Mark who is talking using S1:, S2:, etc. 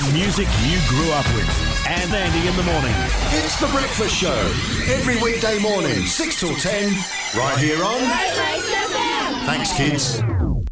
S1: The music you grew up with. And Andy in the morning.
S2: It's The Breakfast Show. Every weekday morning, 6 till 10, right here on...
S3: Great Lakes FM.
S2: Thanks, kids.